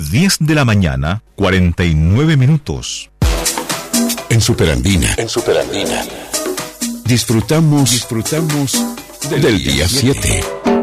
las 10 de la mañana, 49 minutos. En Superandina. Disfrutamos del día 7.